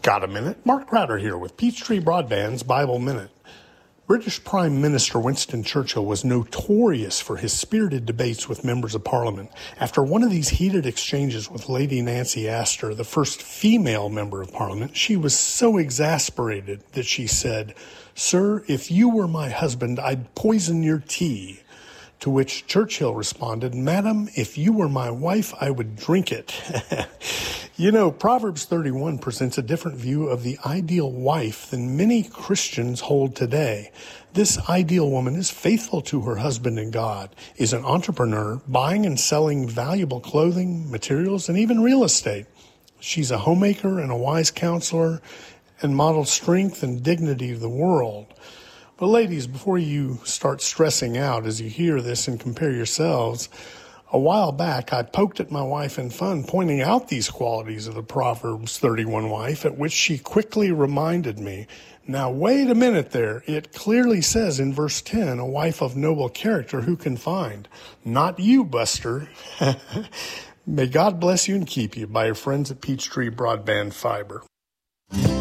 Got a minute? Mark Crowder here with Peachtree Broadband's Bible Minute. British Prime Minister Winston Churchill was notorious for his spirited debates with members of Parliament. After one of these heated exchanges with Lady Nancy Astor, the first female member of Parliament, she was so exasperated that she said, "Sir, if you were my husband, I'd poison your tea." To which Churchill responded, "Madam, if you were my wife, I would drink it." You know, Proverbs 31 presents a different view of the ideal wife than many Christians hold today. This ideal woman is faithful to her husband and God, is an entrepreneur, buying and selling valuable clothing, materials, and even real estate. She's a homemaker and a wise counselor and models strength and dignity to the world. But ladies, before you start stressing out as you hear this and compare yourselves, a while back I poked at my wife in fun, pointing out these qualities of the Proverbs 31 wife, at which she quickly reminded me, "Now wait a minute there. It clearly says in verse 10, a wife of noble character who can find. Not you, Buster." May God bless you and keep you by your friends at Peachtree Broadband Fiber.